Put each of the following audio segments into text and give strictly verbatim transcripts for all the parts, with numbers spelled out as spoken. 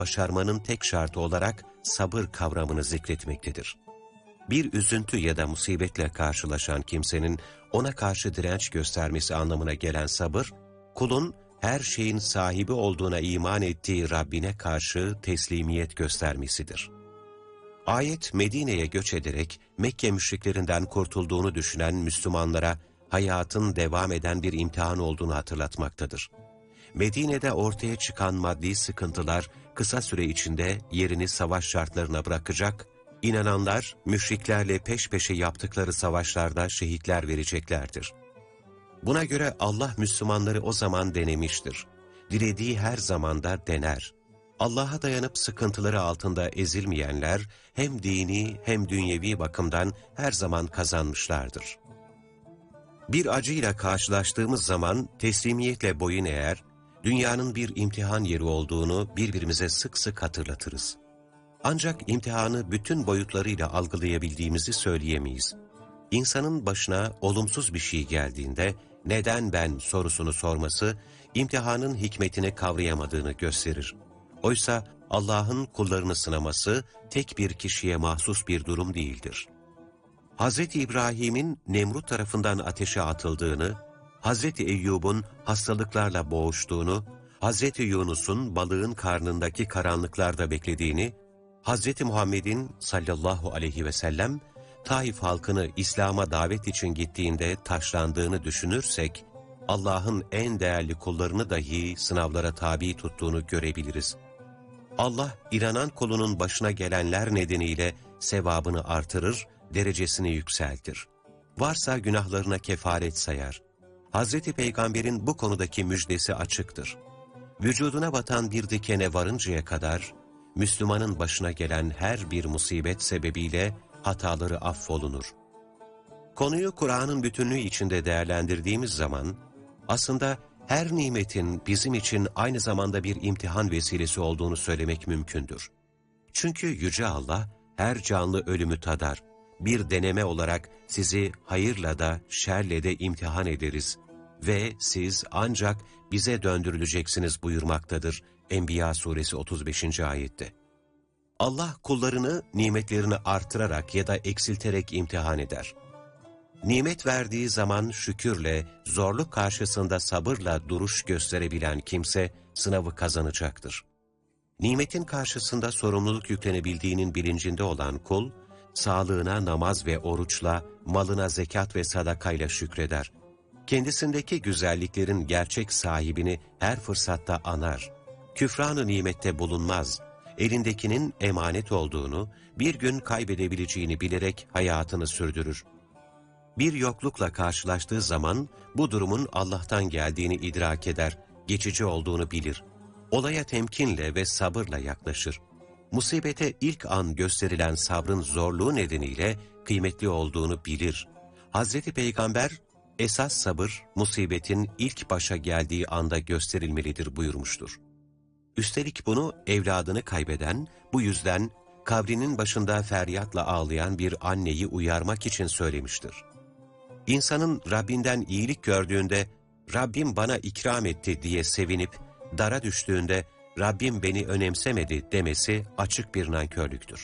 başarmanın tek şartı olarak sabır kavramını zikretmektedir. Bir üzüntü ya da musibetle karşılaşan kimsenin ona karşı direnç göstermesi anlamına gelen sabır, kulun her şeyin sahibi olduğuna iman ettiği Rabbine karşı teslimiyet göstermesidir. Ayet, Medine'ye göç ederek Mekke müşriklerinden kurtulduğunu düşünen Müslümanlara hayatın devam eden bir imtihan olduğunu hatırlatmaktadır. Medine'de ortaya çıkan maddi sıkıntılar kısa süre içinde yerini savaş şartlarına bırakacak, inananlar müşriklerle peş peşe yaptıkları savaşlarda şehitler vereceklerdir. Buna göre Allah Müslümanları o zaman denemiştir. Dilediği her zamanda dener. Allah'a dayanıp sıkıntıları altında ezilmeyenler hem dini hem dünyevi bakımdan her zaman kazanmışlardır. Bir acıyla karşılaştığımız zaman teslimiyetle boyun eğer, dünyanın bir imtihan yeri olduğunu birbirimize sık sık hatırlatırız. Ancak imtihanı bütün boyutlarıyla algılayabildiğimizi söyleyemeyiz. İnsanın başına olumsuz bir şey geldiğinde, neden ben sorusunu sorması, imtihanın hikmetini kavrayamadığını gösterir. Oysa Allah'ın kullarını sınaması, tek bir kişiye mahsus bir durum değildir. Hazreti İbrahim'in Nemrut tarafından ateşe atıldığını, Hazreti Eyyub'un hastalıklarla boğuştuğunu, Hazreti Yunus'un balığın karnındaki karanlıklarda beklediğini, Hazreti Muhammed'in sallallahu aleyhi ve sellem, Taif halkını İslam'a davet için gittiğinde taşlandığını düşünürsek, Allah'ın en değerli kullarını dahi sınavlara tabi tuttuğunu görebiliriz. Allah, inanan kulunun başına gelenler nedeniyle sevabını artırır, derecesini yükseltir. Varsa günahlarına kefaret sayar. Hazreti Peygamber'in bu konudaki müjdesi açıktır. Vücuduna batan bir dikene varıncaya kadar, Müslümanın başına gelen her bir musibet sebebiyle hataları affolunur. Konuyu Kur'an'ın bütünlüğü içinde değerlendirdiğimiz zaman, aslında her nimetin bizim için aynı zamanda bir imtihan vesilesi olduğunu söylemek mümkündür. Çünkü Yüce Allah, her canlı ölümü tadar. Bir deneme olarak sizi hayırla da şerle de imtihan ederiz ve siz ancak bize döndürüleceksiniz buyurmaktadır Enbiya suresi otuz beşinci ayette. Allah kullarını nimetlerini artırarak ya da eksilterek imtihan eder. Nimet verdiği zaman şükürle, zorluk karşısında sabırla duruş gösterebilen kimse sınavı kazanacaktır. Nimetin karşısında sorumluluk yüklenebildiğinin bilincinde olan kul, sağlığına namaz ve oruçla, malına zekat ve sadakayla şükreder. Kendisindeki güzelliklerin gerçek sahibini her fırsatta anar. Küfran-ı nimette bulunmaz. Elindekinin emanet olduğunu, bir gün kaybedebileceğini bilerek hayatını sürdürür. Bir yoklukla karşılaştığı zaman bu durumun Allah'tan geldiğini idrak eder, geçici olduğunu bilir. Olaya temkinle ve sabırla yaklaşır. Musibete ilk an gösterilen sabrın zorluğu nedeniyle kıymetli olduğunu bilir. Hazreti Peygamber, esas sabır musibetin ilk başa geldiği anda gösterilmelidir buyurmuştur. Üstelik bunu evladını kaybeden, bu yüzden kabrinin başında feryatla ağlayan bir anneyi uyarmak için söylemiştir. İnsanın Rabbinden iyilik gördüğünde, Rabbim bana ikram etti diye sevinip, dara düştüğünde, Rabbim beni önemsemedi demesi açık bir nankörlüktür.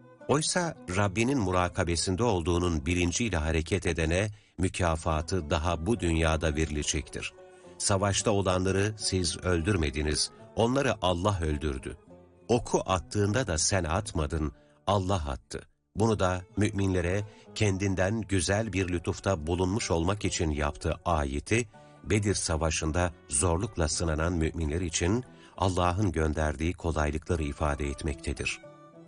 Oysa Rabbinin murakabesinde olduğunun bilinciyle hareket edene, mükafatı daha bu dünyada verilecektir. Savaşta olanları siz öldürmediniz, onları Allah öldürdü. Oku attığında da sen atmadın, Allah attı. Bunu da müminlere kendinden güzel bir lütufta bulunmuş olmak için yaptığı ayeti, Bedir Savaşı'nda zorlukla sınanan müminler için Allah'ın gönderdiği kolaylıkları ifade etmektedir.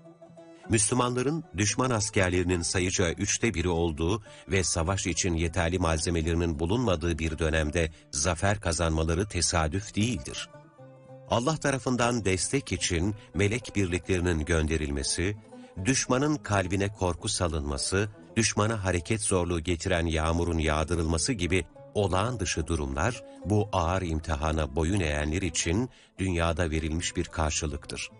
Müslümanların düşman askerlerinin sayıca üçte biri olduğu ve savaş için yeterli malzemelerinin bulunmadığı bir dönemde zafer kazanmaları tesadüf değildir. Allah tarafından destek için melek birliklerinin gönderilmesi, düşmanın kalbine korku salınması, düşmana hareket zorluğu getiren yağmurun yağdırılması gibi olağan dışı durumlar, bu ağır imtihana boyun eğenler için dünyada verilmiş bir karşılıktır.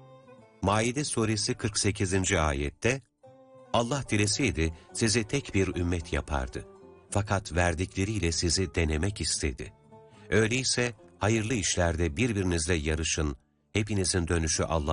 Maide suresi kırk sekizinci ayette, Allah dileseydi sizi tek bir ümmet yapardı. Fakat verdikleriyle sizi denemek istedi. Öyleyse hayırlı işlerde birbirinizle yarışın, Hepinizin dönüşü Allah